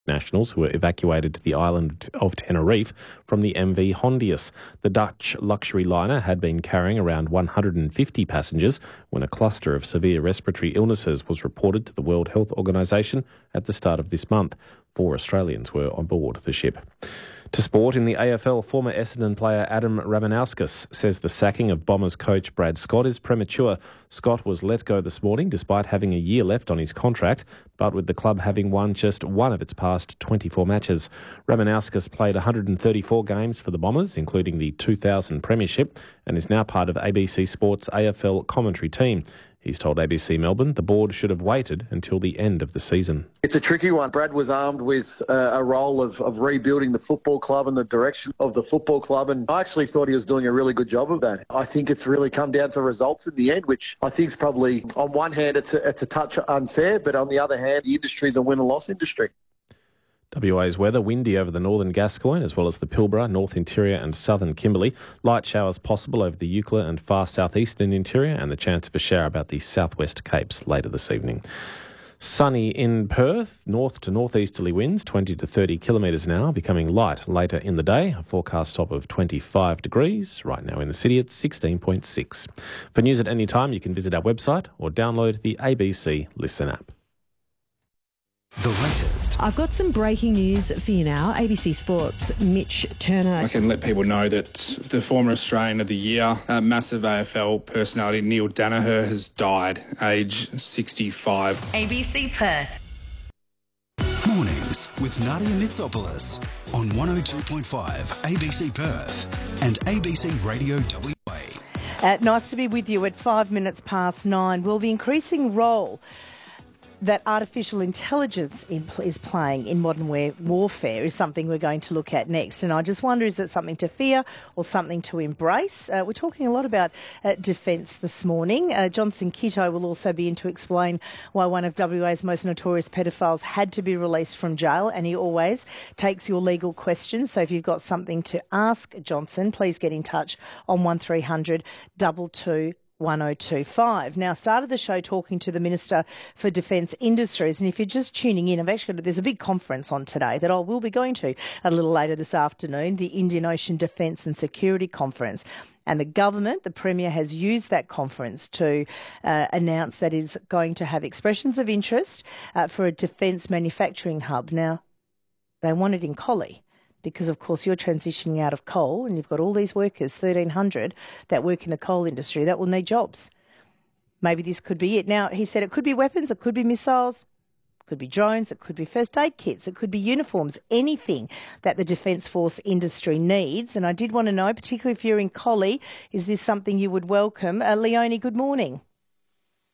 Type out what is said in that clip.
nationals who were evacuated to the island of Tenerife from the MV Hondius. The Dutch luxury liner had been carrying around 150 passengers when a cluster of severe respiratory illnesses was reported to the World Health Organisation at the start of this month. 4 Australians were on board the ship. To sport, in the AFL, former Essendon player Adam Ramanauskas says the sacking of Bombers coach Brad Scott is premature. Scott was let go this morning despite having a year left on his contract, but with the club having won just one of its past 24 matches. Ramanauskas played 134 games for the Bombers, including the 2000 Premiership, and is now part of ABC Sport's AFL commentary team. He's told ABC Melbourne the board should have waited until the end of the season. It's a tricky one. Brad was armed with a role of rebuilding the football club and the direction of the football club, and I actually thought he was doing a really good job of that. I think it's really come down to results in the end, which I think is probably, on one hand, it's a touch unfair, but on the other hand, the industry is a win-and-loss industry. WA's weather: windy over the northern Gascoyne as well as the Pilbara, North Interior and southern Kimberley. Light showers possible over the Eucla and far southeastern interior, and the chance of a shower about the southwest Capes later this evening. Sunny in Perth, north to northeasterly winds 20 to 30 kilometres an hour, becoming light later in the day. A forecast top of 25 degrees. Right now in the city it's 16.6. For news at any time, you can visit our website or download the ABC Listen app. The latest. I've got some breaking news for you now. ABC Sports' Mitch Turner. I can let people know that the former Australian of the Year, massive AFL personality Neil Danaher, has died, age 65. ABC Perth. Mornings with Nadia Mitsopoulos on 102.5 ABC Perth and ABC Radio WA. Nice to be with you at 9:05. Well, the increasing role that artificial intelligence is playing in modern warfare is something we're going to look at next. And I just wonder, is it something to fear or something to embrace? We're talking a lot about defence this morning. Johnson Kitto will also be in to explain why one of WA's most notorious pedophiles had to be released from jail, and he always takes your legal questions. So if you've got something to ask Johnson, please get in touch on 1300 22 1025. Now, started the show talking to the Minister for Defence Industries, and if you're just tuning in, there's a big conference on today that I will be going to a little later this afternoon, the Indian Ocean Defence and Security Conference. And the government, the Premier, has used that conference to announce that it's going to have expressions of interest for a defence manufacturing hub. Now, they want it in Collie, because, of course, you're transitioning out of coal and you've got all these workers, 1,300, that work in the coal industry that will need jobs. Maybe this could be it. Now, he said it could be weapons, it could be missiles, it could be drones, it could be first aid kits, it could be uniforms, anything that the Defence Force industry needs. And I did want to know, particularly if you're in Collie, is this something you would welcome? Leonie, good morning.